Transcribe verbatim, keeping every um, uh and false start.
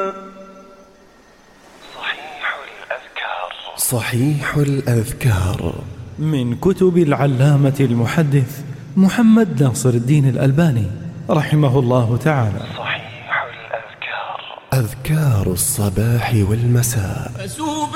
صحيح الأذكار. صحيح الأذكار من كتب العلامة المحدث محمد ناصر الدين الألباني رحمه الله تعالى. صحيح الأذكار. أذكار الصباح والمساء.